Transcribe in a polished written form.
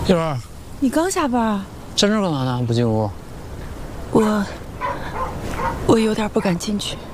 一文， 你刚下班啊？ 站这干嘛呢？不进屋？ 我有点不敢进去。